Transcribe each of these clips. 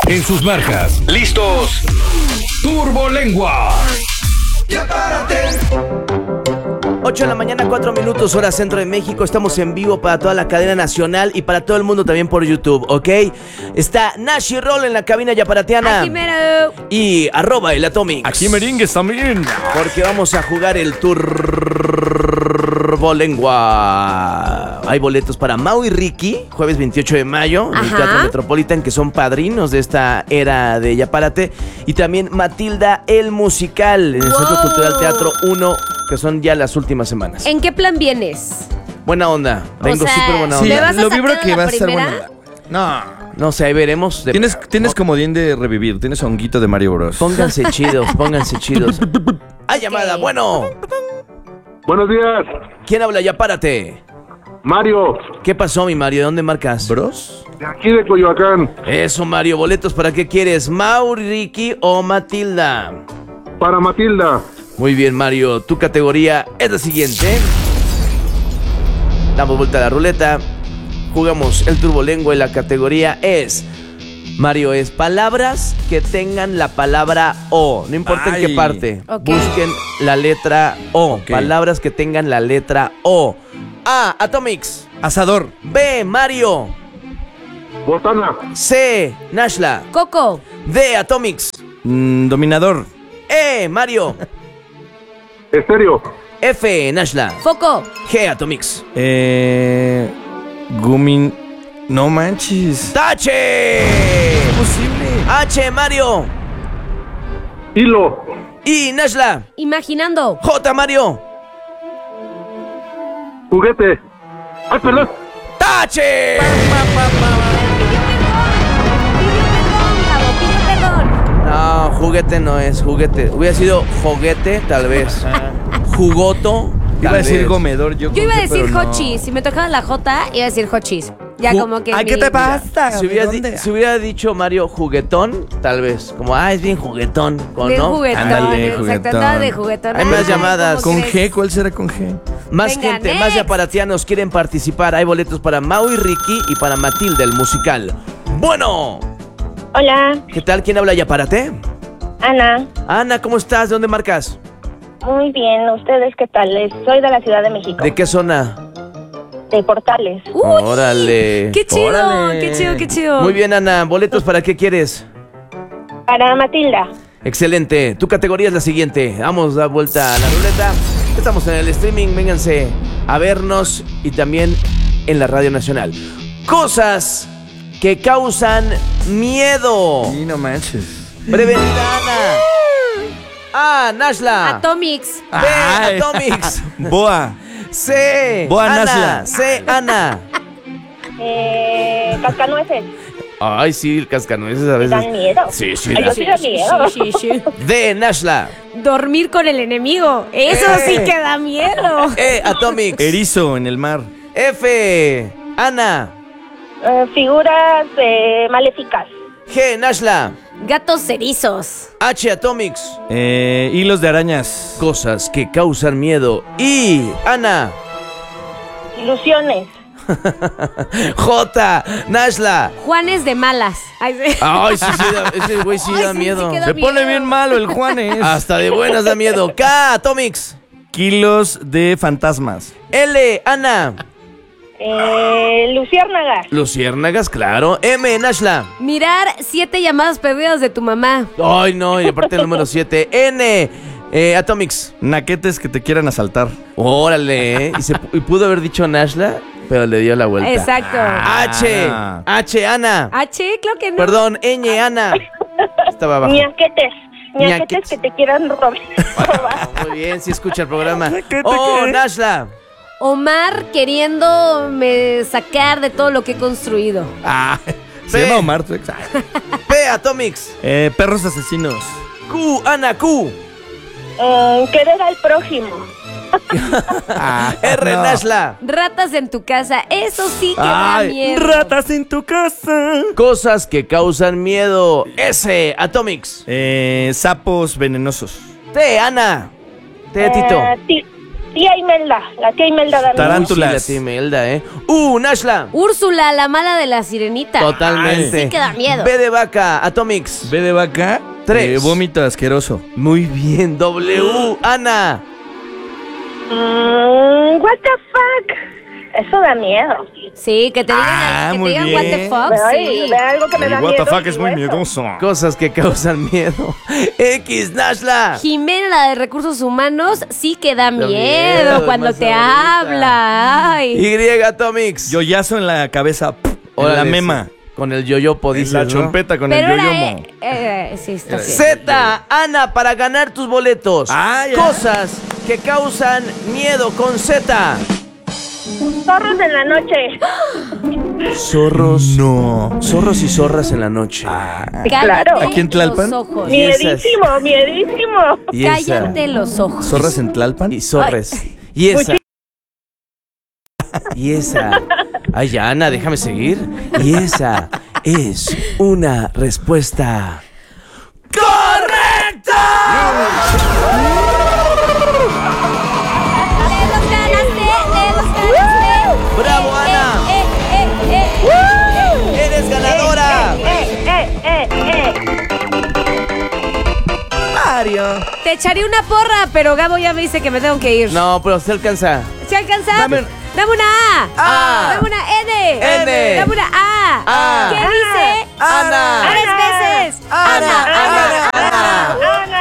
En sus marcas. ¿Listos? ¡Turbolengua! ¡Ya párate! 8 de la mañana, 4 minutos, hora centro de México. Estamos en vivo para toda la cadena nacional y para todo el mundo también por YouTube, ¿ok? Está Nashi Roll en la cabina yaparateana. Aquí mero. Y @el Atomics. Aquí merengues también. Porque vamos a jugar el Turbolengua. Hay boletos para Mau y Ricky, jueves 28 de mayo, en el Ajá. Teatro Metropolitan, que son padrinos de esta era de Yapárate. Y también Matilda el Musical, en el Centro Cultural Teatro 1, que son ya las últimas semanas. ¿En qué plan vienes? Buena onda, vengo O sea, súper buena Sí, onda. ¿le vas a lo sacar vibro a que la va a estar primera? bueno. No. No sé, ahí veremos. Tienes comodín de revivir. Tienes honguito de Mario Bros. Pónganse chidos, pónganse chidos. ¡Hay llamada! Bueno, Buenos días, ¿quién habla? Yapárate. Mario, ¿Qué pasó, mi Mario? ¿De dónde marcas? ¿Bros? de aquí de Coyoacán, Eso, Mario. ¿Boletos para qué quieres? ¿Mau, Ricky o Matilda? para Matilda. Muy bien, Mario. Tu categoría es la siguiente. Damos vuelta a la ruleta. Jugamos el Turbolengua y la categoría es... Mario, es palabras que tengan la palabra O. No importa en Ay. qué parte. Ok. Busquen la letra O. Ok. Palabras que tengan la letra O. A. Atomics. Asador. B. Mario. Botana, C. Nashla. Coco. D. Atomics. Dominador. E. Mario. estéreo, F. Nashla. Foco. G. Atomics. Gumin. No manches. ¡Tache! Posible. H. Mario. hilo, I. Nashla. Imaginando. J. Mario. juguete. ¡Ay, perdón! ¡Tache! Pidió perdón. No, juguete no es juguete. Hubiera sido juguete, tal vez. Jugoto. Iba a tal decir vez. gomedor. Yo iba a decir pero no. hochis. Si me tocaba la J, iba a decir hochis. Ya como que. Ay, ¿qué te pasa? Si hubiera dicho Mario juguetón, tal vez. Como, es bien juguetón. De ¿no? juguetón. Ándale, Exacto, juguetón. andaba de juguetón. Hay más Ay, llamadas. ¿cómo ¿Con crees? G? ¿Cuál será con G? Más Venga, gente, next. más yaparatianos quieren participar. Hay boletos para Mau y Ricky y para Matilda, el musical. Bueno, Hola, ¿qué tal? ¿Quién habla yaparate? Ana. Ana, ¿cómo estás? ¿De dónde marcas? Muy bien, ¿ustedes qué tal? Soy de la Ciudad de México, ¿De qué zona? de Portales. Uy, Órale. ¡Qué chido! Órale. ¡Qué chido, qué chido! Muy bien, Ana. ¿Boletos para qué quieres? Para Matilda. Excelente. Tu categoría es la siguiente. Vamos a dar vuelta a la ruleta. Estamos en el streaming. Vénganse a vernos y también en la Radio Nacional. Cosas que causan miedo. Sí, no manches. Prevenida, Ana. A. Nashla. Atomics. B. Ay. Atomics. Boa. C. Boa Ana. Nashla. C. Ana. Cascanueces. Ay, sí, el cascanueces a veces. Dan miedo. Sí, sí. Ay, yo da- sí da miedo. Sí. D. Nashla. Dormir con el enemigo. Eso sí que da miedo. E. Atomics. Erizo en el mar. F. Ana. Figuras maléficas. G. Nashla. Gatos erizos. H. Atomics. Hilos de arañas. Cosas que causan miedo. I. Ana. Ilusiones. J. Nashla. Juanes de malas. Ay, sí. Ay, sí, ese güey sí Ay, da sí, miedo. sí que da Se miedo. pone bien malo el Juanes. Hasta de buenas da miedo. K. Atomics. Kilos de fantasmas. L. Ana. Luciérnagas. Luciérnagas, claro. M. Nashla. Mirar 7 llamadas perdidas de tu mamá. Ay, no, y aparte el número 7. N. Atomics. Naquetes que te quieran asaltar. Órale, y pudo haber dicho Nashla, pero le dio la vuelta. Exacto. H. H. Ana. H, claro que no. Perdón, Ñ. Ana. Estaba abajo. Ñaquetes. Ñaquetes. Ñaquetes que te quieran robar. Muy bien, si escucha el programa. Oh, Nashla. Omar queriéndome sacar de todo lo que he construido. Se llama Omar, tu ex. P. Atomics. Perros asesinos. Q. Ana. Q. Querer al prójimo. R. no. Nashla. Ratas en tu casa. Eso sí que da Ay, miedo. ratas en tu casa. Cosas que causan miedo. S. Atomics. Sapos venenosos. T. Ana. T. Tito. tía Imelda. La tía Imelda Garza. Tarántulas. Sí, la tía Imelda, ¿eh? Nashla. Úrsula, la mala de la sirenita. Totalmente. Sí que da miedo. B de vaca, Atomics. B de vaca. 3. Vómito asqueroso. Muy bien, W. Ana. What the fuck. Eso da miedo. Sí, que te digan, que te muy digan bien. what the fuck, Ay, sí. ve algo que me da El what miedo. the fuck es muy eso. miedoso. Cosas que causan miedo. X, Nashla. Jimena, la de recursos humanos, sí que da Da miedo miedo, cuando más te ahorita. habla. Ay. Y, Atomics. Yoyazo en la cabeza. En Órale, la mema. Con el yoyopo, En dices, la ¿no? chompeta con Pero el era, yoyomo. sí, está bien. Z, Ana, para ganar tus boletos. Ah, ya. Cosas que causan miedo con Z. Zorros en la noche. Zorros. No. Zorros y zorras en la noche. Claro. Cállate ¿Aquí en Tlalpan? los ojos. Y esas. Miedísimo, miedísimo. Y esa. Cállate los ojos. ¿Zorras en Tlalpan? Y zorres. Y esa. Y esa. Ay, Ana, déjame seguir. Y esa es una respuesta correcta. ¡Le los ganaste! ¡Bravo, Ana! ¡Eres ganadora! Mario. Te echaré una porra, pero Gabo ya me dice que me tengo que ir. No, pero se alcanza. ¿Se alcanza? Dame- Dame una A. A. Dame una N. N. Dame una A. A. ¿Qué dice? Ana. 3 veces. Ana.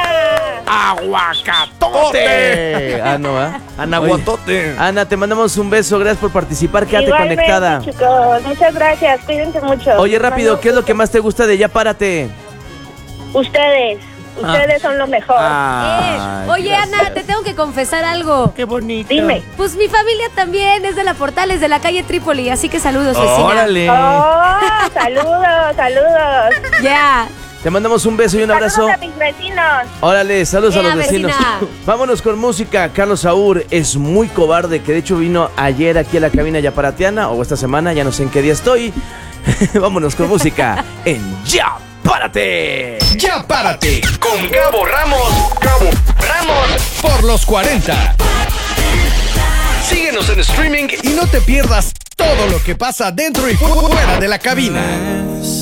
¡Aguacatote! Ah, no, ¿ah? Anahuatote. Ana, te mandamos un beso. Gracias por participar. Quédate Igualmente, conectada. chicos. Muchas gracias. Cuídense mucho. Oye, rápido, ¿qué es lo que más te gusta de Ya Párate? Ustedes. Ustedes son lo mejor. Oye, Ana, te tengo que confesar algo. Qué bonito. Dime. Pues mi familia también es de la Portales, de la calle Trípoli, así que saludos, vecina. Órale. Oh, saludos, saludos. Ya. Te mandamos un beso y un abrazo. Saludos a mis vecinos. Órale, saludos a Ea, los vecinos. vecina. Vámonos con música. Carlos Saúl es muy cobarde, que de hecho vino ayer aquí a la cabina Yaparatiana, o esta semana, ya no sé en qué día estoy. Vámonos con música en Ya Párate. Ya párate con Gabo Ramos. Por los 40. Síguenos en streaming y no te pierdas todo lo que pasa dentro y fuera de la cabina.